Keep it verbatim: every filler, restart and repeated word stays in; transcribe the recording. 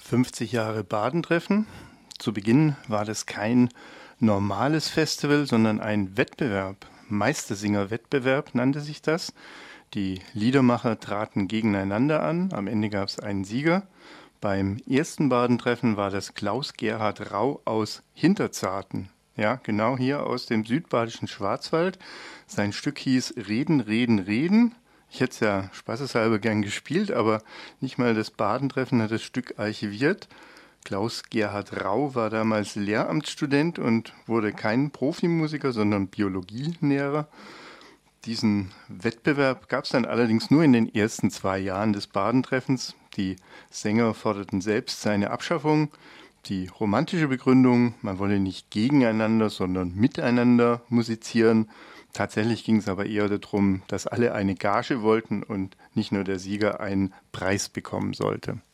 fünfzig Jahre Badentreffen. Zu Beginn war das kein normales Festival, sondern ein Wettbewerb. Meistersinger-Wettbewerb nannte sich das. Die Liedermacher traten gegeneinander an. Am Ende gab es einen Sieger. Beim ersten Badentreffen war das Klaus-Gerhard Rau aus Hinterzarten. Ja, genau hier aus dem südbadischen Schwarzwald. Sein Stück hieß Reden, Reden, Reden. Ich hätte es ja spaßeshalber gern gespielt, aber nicht mal das Badentreffen hat das Stück archiviert. Klaus-Gerhard Rau war damals Lehramtsstudent und wurde kein Profimusiker, sondern Biologielehrer. Diesen Wettbewerb gab es dann allerdings nur in den ersten zwei Jahren des Badentreffens. Die Sänger forderten selbst seine Abschaffung. Die romantische Begründung, man wolle nicht gegeneinander, sondern miteinander musizieren. Tatsächlich ging es aber eher darum, dass alle eine Gage wollten und nicht nur der Sieger einen Preis bekommen sollte.